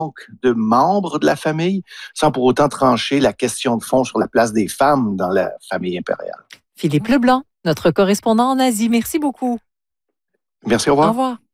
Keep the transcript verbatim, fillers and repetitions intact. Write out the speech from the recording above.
de membres de la famille, sans pour autant trancher la question de fond sur la place des femmes dans la famille impériale. Philippe Leblanc, notre correspondant en Asie, merci beaucoup. Merci, au revoir. Au revoir.